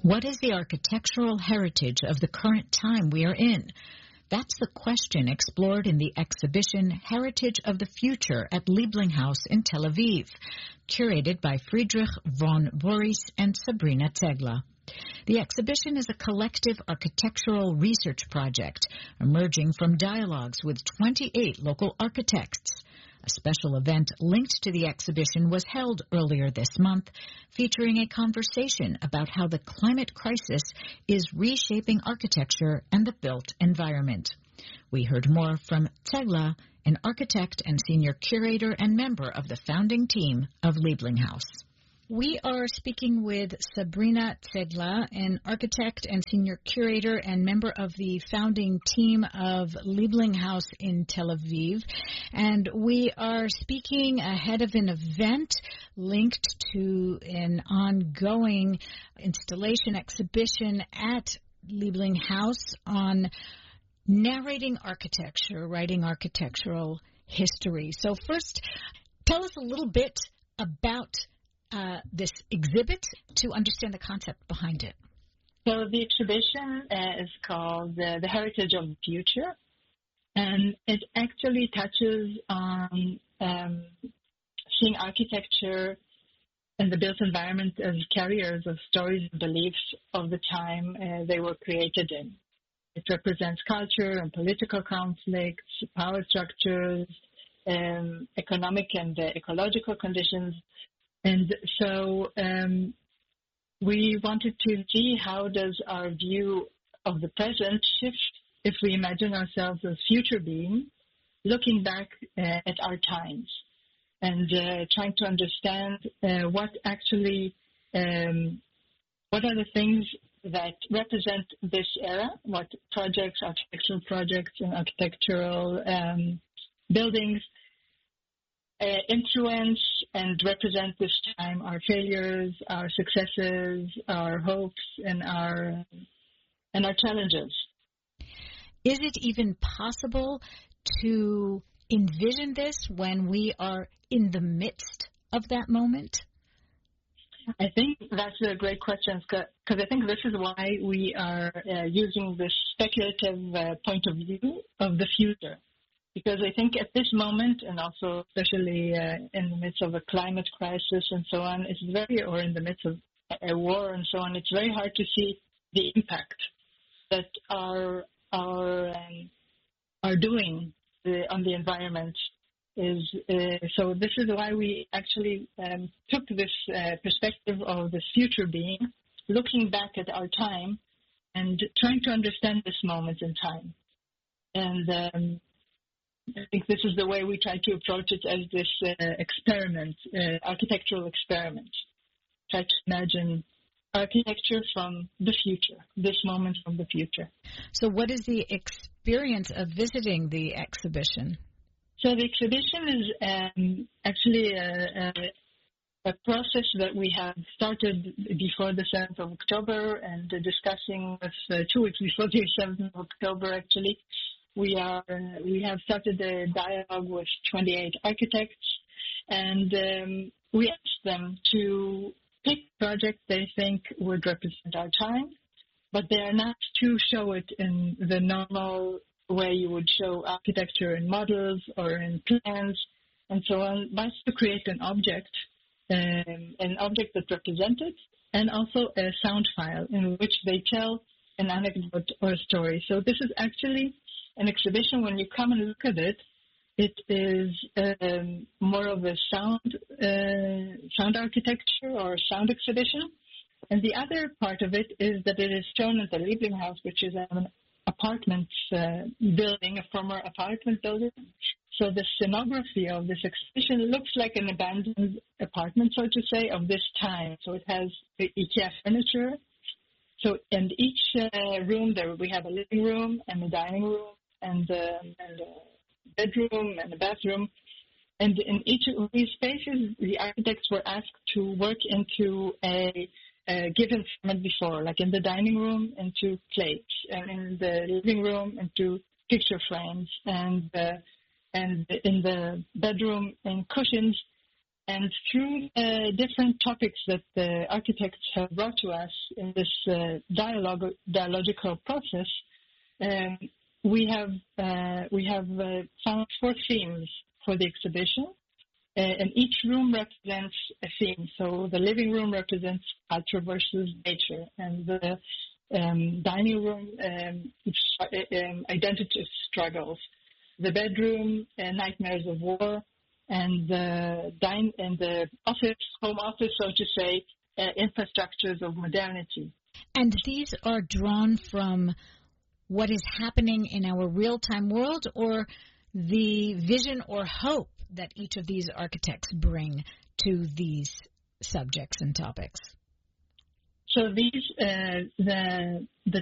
What is the architectural heritage of the current time we are in? That's the question explored in the exhibition Heritage of the Future at Liebling House in Tel Aviv, curated by Friedrich von Boris and Sabrina Zegla. The exhibition is a collective architectural research project emerging from dialogues with 28 local architects. A special event linked to the exhibition was held earlier this month, featuring a conversation about how the climate crisis is reshaping architecture and the built environment. We heard more from Zegla, an architect and senior curator and member of the founding team of Liebling House. We are speaking with Sabrina Zegla, an architect and senior curator and member of the founding team of Liebling House in Tel Aviv. And we are speaking ahead of an event linked to an ongoing installation exhibition at Liebling House on narrating architecture, writing architectural history. So first, tell us a little bit about this exhibit to understand the concept behind it. So the exhibition is called The Heritage of the Future, and it actually touches on seeing architecture and the built environment as carriers of stories and beliefs of the time they were created in. It represents culture and political conflicts, power structures, economic and ecological conditions. And so we wanted to see how does our view of the present shift if we imagine ourselves as future beings, looking back at our times and trying to understand what are the things that represent this era, what projects, architectural projects and architectural buildings influence and represent this time, our failures, our successes, our hopes, and our challenges. Is it even possible to envision this when we are in the midst of that moment? I think that's a great question, because I think this is why we are using this speculative point of view of the future. Because I think at this moment, and also especially in the midst of a climate crisis and so on, or in the midst of a war and so on, it's very hard to see the impact that are doing on the environment. So this is why we actually took this perspective of this future being, looking back at our time and trying to understand this moment in time. And I think this is the way we try to approach it, as this experiment, architectural experiment. Try to imagine architecture from the future, this moment from the future. So what is the experience of visiting the exhibition? So the exhibition is actually a process that we have started before the 7th of October and discussing with 2 weeks before the 7th of October, actually. We have started a dialogue with 28 architects, and we asked them to pick projects they think would represent our time, but they are not to show it in the normal way you would show architecture in models or in plans and so on, but to create an object that represented, and also a sound file in which they tell an anecdote or a story. So this is actually an exhibition. When you come and look at it, it is more of a sound architecture or sound exhibition. And the other part of it is that it is shown at the Liebling House, which is an apartment building, a former apartment building. So the scenography of this exhibition looks like an abandoned apartment, so to say, of this time. So it has the IKEA furniture. So in each room, we have a living room and a dining room and a bedroom and a bathroom. And in each of these spaces, the architects were asked to work into a given format before, like in the dining room into plates, and in the living room into picture frames, and in the bedroom in cushions. And through different topics that the architects have brought to us in this dialogical process, we have found 4 themes for the exhibition, and each room represents a theme. So the living room represents culture versus nature, and the dining room, identity struggles. The bedroom, nightmares of war, and the home office, so to say, infrastructures of modernity. And these are drawn from what is happening in our real-time world, or the vision or hope that each of these architects bring to these subjects and topics? So these the